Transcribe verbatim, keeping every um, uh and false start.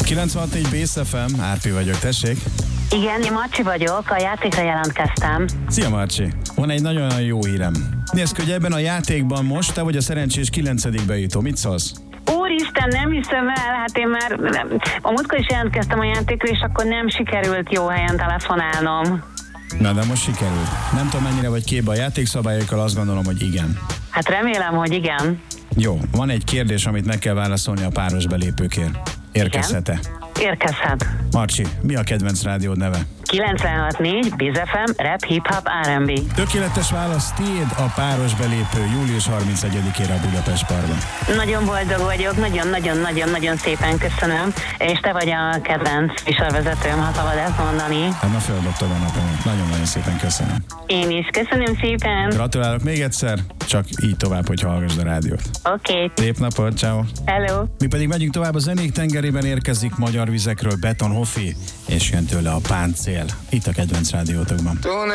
kilencvenhat négy Bész ef em, Árpi vagyok, tessék. Igen, én Marcsi vagyok, a játékra jelentkeztem. Szia Marcsi, van egy nagyon jó hírem. Nézd, hogy ebben a játékban most te vagy a szerencsés kilencedik bejutó, mit szólsz? Úristen, nem hiszem el, hát én már a múltkor is jelentkeztem a játékra, és akkor nem sikerült jó helyen telefonálnom. Na de most sikerült. Nem tudom, mennyire vagy képbe a játékszabályokkal, azt gondolom, hogy igen. Hát remélem, hogy igen. Jó, van egy kérdés, amit meg kell válaszolni a páros belépőkért. Érkezhet-e? Érkezhet. Marcsi, mi a kedvenc rádiód neve? kilencvenhat négy Bész ef em, rap, hip-hop, er and bé. Tökéletes válasz, tiéd a páros belépő július harmincegyedikére a Budapest Parkban. Nagyon boldog vagyok, nagyon-nagyon-nagyon-nagyon szépen köszönöm, és te vagy a kedvenc műsorvezetőm, ha szabad ezt mondani. Hát ma feldobtad a napomat. Nagyon-nagyon szépen köszönöm. Én is, köszönöm szépen. Gratulálok még egyszer, csak így tovább, hogy hallgassd a rádiót. Oké. Okay. Szép napot, ciao. Hello. Mi pedig megyünk tovább, a zenék tengerében érkezik magyar vizekről Beton Hoffi, és jön tőle a Páncél. Itt a kedvenc rádiótokban.